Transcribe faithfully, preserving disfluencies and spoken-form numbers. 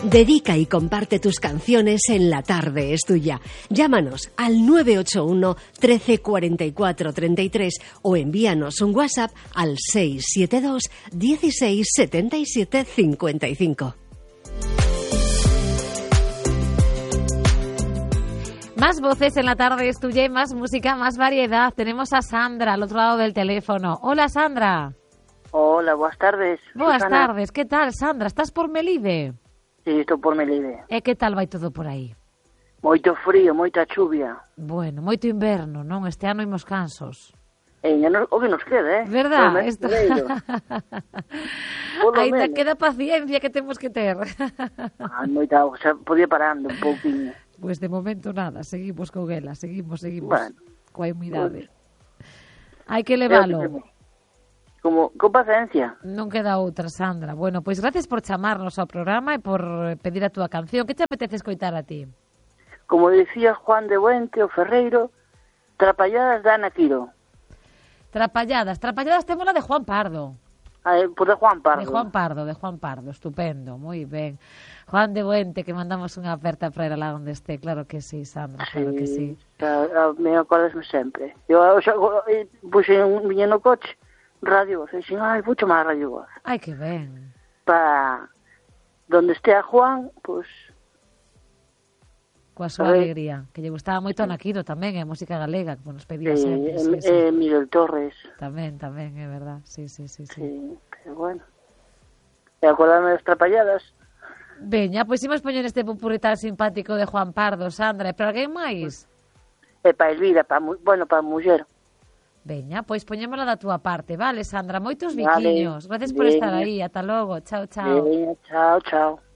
Dedica y comparte tus canciones en La Tarde es Tuya. Llámanos al nueve ocho uno, trece, cuarenta y cuatro, treinta y tres o envíanos un WhatsApp al seis siete dos, dieciséis, setenta y siete, cincuenta y cinco. Más voces en La Tarde es Tuya y más música, más variedad. Tenemos a Sandra al otro lado del teléfono. Hola, Sandra. Hola, buenas tardes. Buenas Susana. tardes. ¿Qué tal, Sandra? Estás por Melide? Sí, estou por Melide. E que tal vai todo por aí? Moito frío, moita chuvia. Bueno, moito inverno, non? Este ano imos cansos. E non, o que nos queda, eh? Verdad? Polo Esto... menos. Ainda queda paciencia que temos que ter. Ah, moita, o sea, podía parando un pouquinho. Pois pues de momento nada, seguimos con ela, seguimos, seguimos. Bueno. Coa humidade. Hai que levalo. Como, con paciencia. Non queda outra, Sandra. Bueno, pois gracias por chamarnos ao programa e por pedir a túa canción. Que te apetece escoitar a ti? Como decía Juan de Buente, o Ferreiro, trapalladas da Ana Quiro. Trapalladas. Trapalladas temos la de Juan Pardo. Ah, por de Juan Pardo. De Juan Pardo, de Juan Pardo. Estupendo, moi ben. Juan de Buente, que mandamos unha aperta para ir lá onde este. Claro que sí, Sandra, claro que sí. A, a, me acordasme sempre. Eu, eu, eu, eu puxe un viña no coche, radio voz, e dixen, ai, puxo máis radio voz. Ai, que ben. Pa donde estea Juan, pois... Coa súa alegría. Que lle gustaba moito a Naquido tamén, e a música galega, que nos pedía eh, sempre. Eh, sí, eh, sí. Miguel Torres. Tamén, tamén, é verdad. Sí, sí, sí, sí. Sí, pero bueno. E acordarme das trapalladas. Veña, pois imos poñer este popurrí tan simpático de Juan Pardo, Sandra. E para alguén máis? E pa Elvira, pa, bueno, pa muller. Veña, pois poñémola da túa parte, vale, Sandra? Moitos Vale. biquiños. Gracias por Veña. estar aí. Ata logo. Chao, chao. Veña, chao, chao.